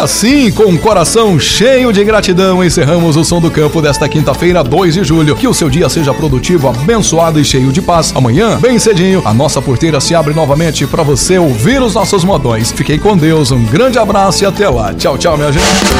Assim, com um coração cheio de gratidão, encerramos o Som do Campo desta quinta-feira, 2 de julho. Que o seu dia seja produtivo, abençoado e cheio de paz. Amanhã, bem cedinho, a nossa porteira se abre novamente para você ouvir os nossos modões. Fiquei com Deus, um grande abraço e até lá. Tchau, tchau, minha gente.